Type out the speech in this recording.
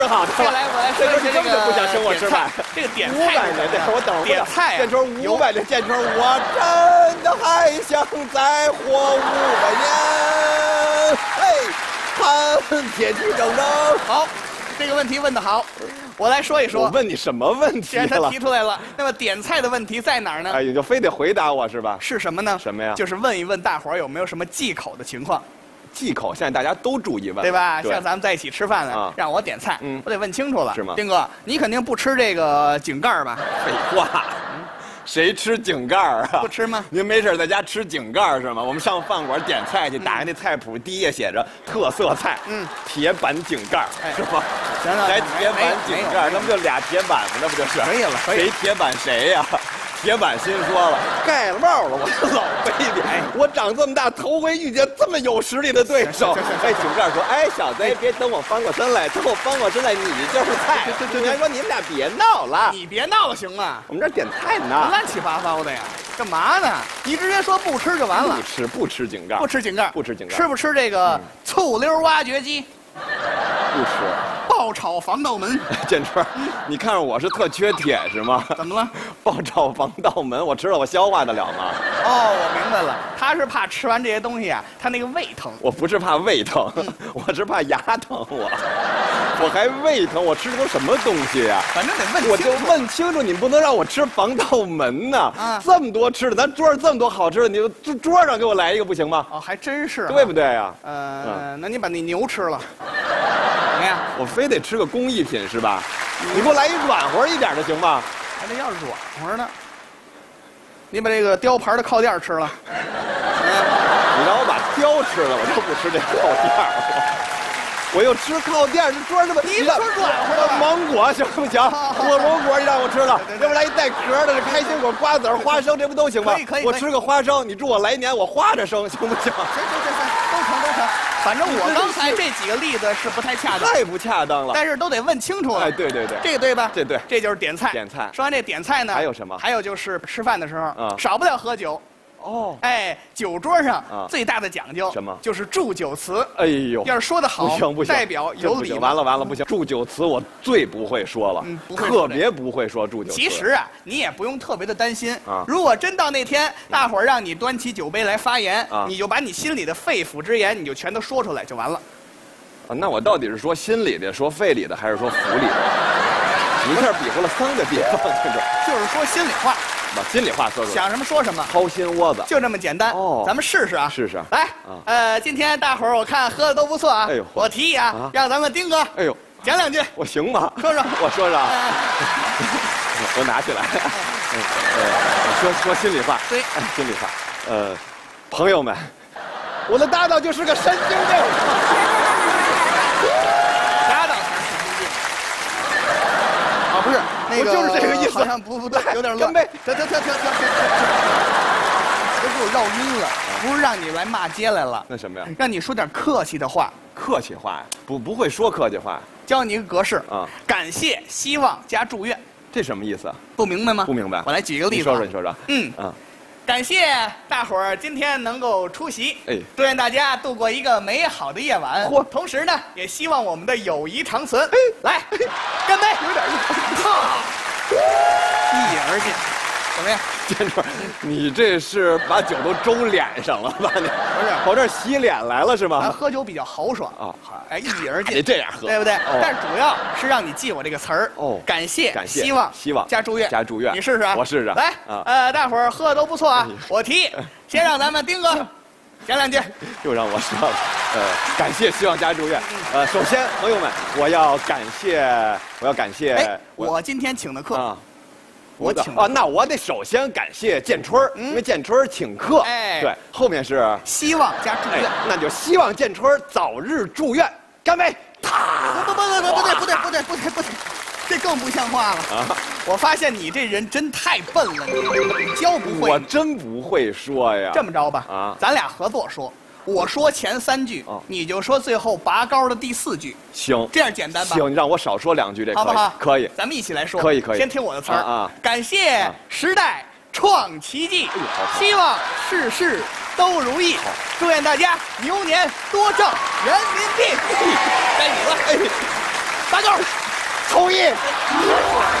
好的， 接下来我来说一下根本不想请我吃饭。 这个点菜 500年，对，我等会儿点菜建春500年，建春我真的还想再活500年。嘿，看铁骑铮铮。 好，这个问题问得好，我来说一说。 我问你什么问题既然他了？ 提出来了，那么点菜的问题在哪儿呢？ 哎，你就非得回答我是吧？ 是什么呢？ 什么呀？ 就是问一问大伙儿有没有什么忌口的情况。 忌口，现在大家都注意问， 对吧？ 对像咱们在一起吃饭呢， 啊让我点菜，我得问清楚了， 是吗丁哥，你肯定不吃这个井盖吧？ 废话，谁吃井盖啊？ 不吃吗？ 您没事在家吃井盖是吗？我们上饭馆点菜去，打开那菜谱，第一页写着特色菜，铁板井盖，是吗？ 行了， 来铁板井盖，那不就俩铁板吗？那不就是？ 可以了，可以了。 谁铁板谁呀？铁板心说了，盖了帽了，我是老 baby，我长这么大头回遇见这么有实力的对手。哎，井盖说，哎，小子，别等我翻过身来，等我翻过身来，你就是菜。对，人说你们俩别闹了， 你别闹行吗？ 我们这点菜呢， 乱七八糟的呀，干嘛呢？你直接说不吃就完了。 不吃井盖， 不吃井盖， 不吃井盖。 吃不吃这个醋溜挖掘机？ 不吃。 爆炒防盗门， 建春，你看着我是特缺铁是吗？ 怎么了？ 爆炒防盗门，我吃了我消化得了吗？ 哦，我明白了，他是怕吃完这些东西啊，他那个胃疼。 我不是怕胃疼，我是怕牙疼我还胃疼，我吃的都什么东西呀？ 反正得问清楚。 我就问清楚，你不能让我吃防盗门呢。这么多吃的，咱桌上这么多好吃的，你桌上给我来一个不行吗？ 哦，还真是， 对不对呀？ 那你把那牛吃了。怎么样？ 我非得吃个工艺品是吧？你给我来一软和一点的行吗？ 还得要软和的。你把这个雕盘的靠垫吃了。 你让我把雕吃了，我就不吃这靠垫。我又吃靠垫，这桌这么你说软和的芒果行不行？火龙果你让我吃了，要不来一带壳的，这开心果、瓜子儿、花生，这不都行吗？ 可以。 我吃个花生，你祝我来年我花着生，行不行？ 行，都成。反正我刚才这几个例子是不太恰当， 太不恰当了。 但是都得问清楚了。 哎，对， 这个对吧？ 这对， 这就是点菜。 点菜。 说完这点菜呢， 还有什么？ 还有就是吃饭的时候，少不了喝酒。 哦， 哎，酒桌上最大的讲究什么？ 就是祝酒词。 哎呦， 要是说得好， 不行， 代表有礼貌。 完了，不行，祝酒词我最不会说了，特别不会说祝酒词。 其实啊，你也不用特别的担心啊。如果真到那天，大伙儿让你端起酒杯来发言，你就把你心里的肺腑之言，你就全都说出来就完了。 那我到底是说心里的，说肺里的，还是说腑里的？你一下比划了3个地方， 就是说心里话。 把心里话说说， 想什么说什么， 掏心窝子， 就这么简单。哦，咱们试试啊， 试试。 来，今天大伙儿我看喝的都不错啊。哎呦，我提议啊，让咱们丁哥， 哎呦， 讲两句。 我行吗？ 说说， 我说说。我拿起来。说心里话。 对， 心里话。朋友们，我的搭档就是个神经病。 搭档才是神经病。啊，不是。 我就是这个意思， 好像不对，有点乱。 干杯！ 停！别给我绕晕了，不是让你来骂街来了。 那什么呀？ 让你说点客气的话。 客气话呀？不会说客气话。 教你一个格式啊，感谢、希望加祝愿。 这什么意思？ 不明白吗？ 不明白。 我来举一个例子。 你说说。 感谢大伙儿今天能够出席，祝愿大家度过一个美好的夜晚。同时呢，也希望我们的友谊长存。来，干杯！ 有点一饮而尽，怎么样？ 建春，你这是把酒都周脸上了吧？你不是跑这儿洗脸来了是吗？ 咱喝酒比较豪爽啊，哎，一饮而尽。 得这样喝， 对不对？但是主要是让你记我这个词儿哦，感谢、希望加祝愿，你试试啊！ 我试试。 来，大伙儿喝的都不错啊，我提议先让咱们丁哥讲两句。 又让我说了，感谢、希望加祝愿。首先，朋友们，我要感谢， 我今天请的客啊。 我请那我得首先感谢建春，因为建春请客。对，后面是希望加祝愿， 那就希望建春早日住院。干杯！ 不对，这更不像话了啊！我发现你这人真太笨了，你教不会。 我真不会说呀。 这么着吧，咱俩合作说。我说前3句，你就说最后拔高的第4句。 行， 这样简单吧？ 行，你让我少说2句，这好不好？ 可以， 咱们一起来说。 可以。 先听我的词儿啊！感谢时代创奇迹，希望事事都如意，祝愿大家牛年多挣人民币。该你了。 打勾，抽一。